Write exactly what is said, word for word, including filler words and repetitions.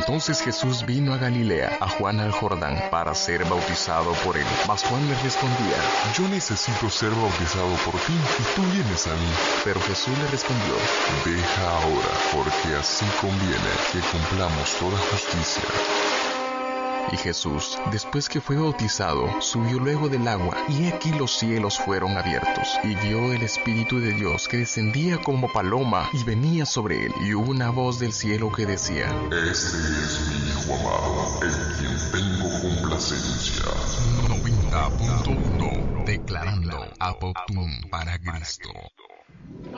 Entonces Jesús vino a Galilea, a Juan al Jordán, para ser bautizado por él. Mas Juan le respondía: Yo necesito ser bautizado por ti, y tú vienes a mí. Pero Jesús le respondió: Deja ahora, porque así conviene que cumplamos toda justicia. Y Jesús, después que fue bautizado, subió luego del agua, y aquí los cielos fueron abiertos, y vio el Espíritu de Dios que descendía como paloma y venía sobre él, y hubo una voz del cielo que decía: Este es mi Hijo amado, en quien tengo complacencia. noventa punto uno Declarando Apoptún para Cristo.